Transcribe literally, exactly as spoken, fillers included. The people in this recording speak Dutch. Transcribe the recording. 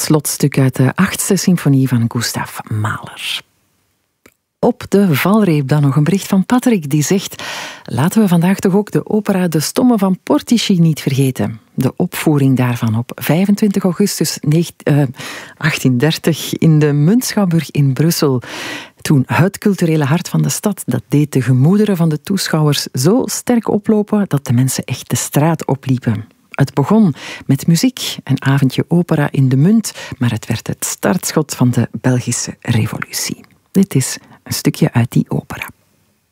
slotstuk uit de achtste symfonie van Gustav Mahler. Op de valreep dan nog een bericht van Patrick die zegt: laten we vandaag toch ook de opera De Stomme van Portici niet vergeten. De opvoering daarvan op vijfentwintig augustus achttiendertig in de Muntschouwburg in Brussel. Toen het culturele hart van de stad, dat deed de gemoederen van de toeschouwers zo sterk oplopen dat de mensen echt de straat opliepen. Het begon met muziek, een avondje opera in de Munt, maar het werd het startschot van de Belgische revolutie. Dit is een stukje uit die opera.